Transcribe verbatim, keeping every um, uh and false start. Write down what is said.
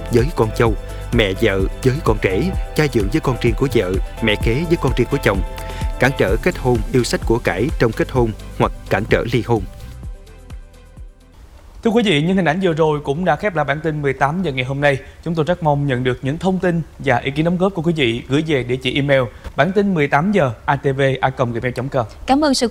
với con dâu, mẹ vợ với con rể, cha dượng với con riêng của vợ, mẹ kế với con riêng của chồng, cản trở kết hôn, yêu sách của cải trong kết hôn hoặc cản trở ly hôn. Thưa quý vị, những hình ảnh vừa rồi cũng đã khép lại bản tin mười tám giờ ngày hôm nay. Chúng tôi rất mong nhận được những thông tin và ý kiến đóng góp của quý vị gửi về địa chỉ email bản tin mười tám giờ a t v a còng gmail chấm com. Cảm ơn sự